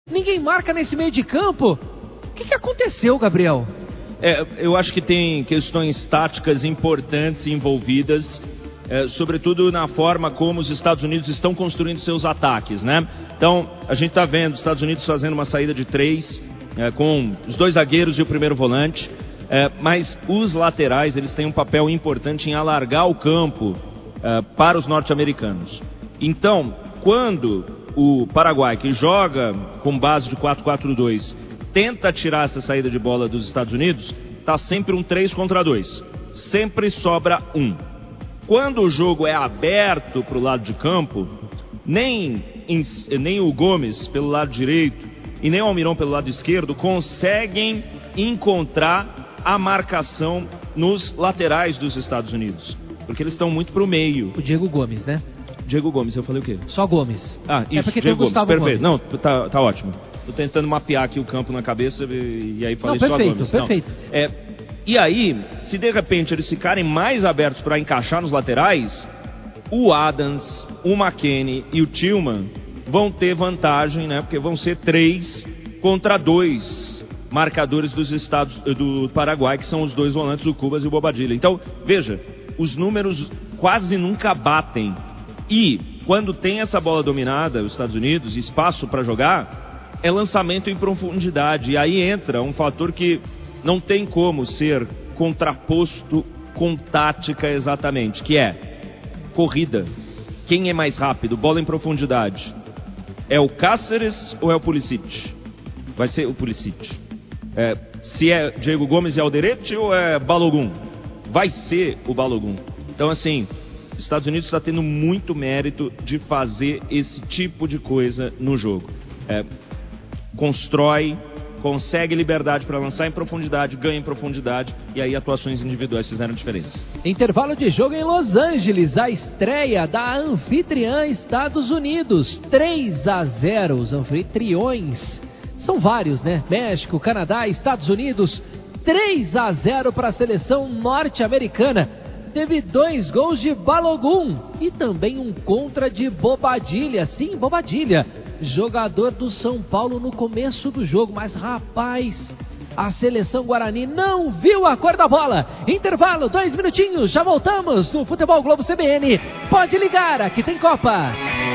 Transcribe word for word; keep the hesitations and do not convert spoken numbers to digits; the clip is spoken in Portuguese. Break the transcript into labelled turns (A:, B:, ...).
A: Ninguém marca nesse meio de campo. O que, que aconteceu, Gabriel?
B: É, eu acho que tem questões táticas importantes envolvidas, é, sobretudo na forma como os Estados Unidos estão construindo seus ataques, né? Então, a gente está vendo os Estados Unidos fazendo uma saída de três, é, com os dois zagueiros e o primeiro volante, é, mas os laterais, eles têm um papel importante em alargar o campo é, para os norte-americanos. Então, quando o Paraguai, que joga com base de quatro quatro dois, tenta tirar essa saída de bola dos Estados Unidos, está sempre um três contra dois. Sempre sobra um. Quando o jogo é aberto para o lado de campo, nem, nem o Gomes pelo lado direito e nem o Almirón pelo lado esquerdo conseguem encontrar a marcação nos laterais dos Estados Unidos, porque eles estão muito para o meio.
A: O Diego Gomes, né?
B: Diego Gomes, eu falei o quê?
A: Só Gomes.
B: Ah, isso,
A: é porque
B: Diego
A: tem o Gustavo
B: Gomes, perfeito.
A: Gomes.
B: Não, tá, tá ótimo. Tô tentando mapear aqui o campo na cabeça e, e aí falei
A: Não, perfeito,
B: só Gomes.
A: perfeito.
B: Não, é, e aí, se de repente eles ficarem mais abertos para encaixar nos laterais, o Adams, o McKennie e o Tillman vão ter vantagem, né? Porque vão ser três contra dois marcadores dos estados do Paraguai, que são os dois volantes, o Cubas e o Bobadilla. Então, veja, os números quase nunca batem. E quando tem essa bola dominada, os Estados Unidos, espaço para jogar, é lançamento em profundidade. E aí entra um fator que não tem como ser contraposto com tática exatamente, que é corrida. Quem é mais rápido? Bola em profundidade. É o Cáceres ou é o Pulisic? Vai ser o Pulisic. É, se é Diego Gomes e Alderete ou é Balogun? Vai ser o Balogun. Então, assim, os Estados Unidos está tendo muito mérito de fazer esse tipo de coisa no jogo. É, constrói, consegue liberdade para lançar em profundidade, ganha em profundidade, e aí atuações individuais fizeram diferença.
A: Intervalo de jogo em Los Angeles, a estreia da anfitriã Estados Unidos, três a zero. Os anfitriões são vários, né? México, Canadá, Estados Unidos, três a zero para a seleção norte-americana. Teve dois gols de Balogun e também um contra de Bobadilla. Sim, Bobadilla, jogador do São Paulo no começo do jogo. Mas, rapaz, a seleção Guarani não viu a cor da bola. Intervalo, dois minutinhos, já voltamos no Futebol Globo C B N. Pode ligar, aqui tem Copa.